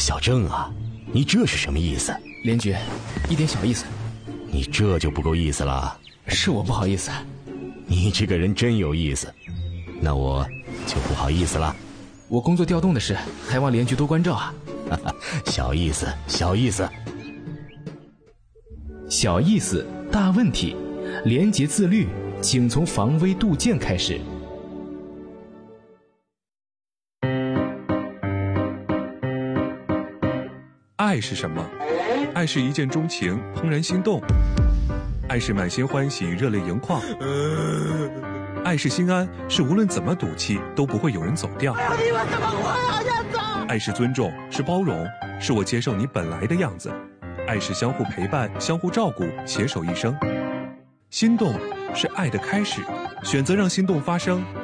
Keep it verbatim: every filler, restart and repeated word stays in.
小郑啊，你这是什么意思？ 连局，一点小意思。 你这就不够意思了。 是我不好意思。 你这个人真有意思，那我就不好意思了。 我工作调动的事，还望连局多关照啊。 小意思，小意思。 小意思，大问题。廉洁自律，请从防微杜渐开始。 爱是什么？爱是一见钟情，怦然心动；爱是满心欢喜，热泪盈眶；爱是心安，是无论怎么赌气都不会有人走掉；爱是尊重，是包容，是我接受你本来的样子；爱是相互陪伴，相互照顾，携手一生。心动是爱的开始，选择让心动发生，